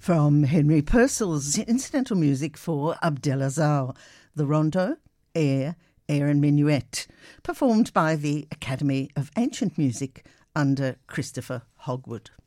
From Henry Purcell's incidental music for Abdelazar, the rondo, air and minuet, performed by the Academy of Ancient Music under Christopher Hogwood.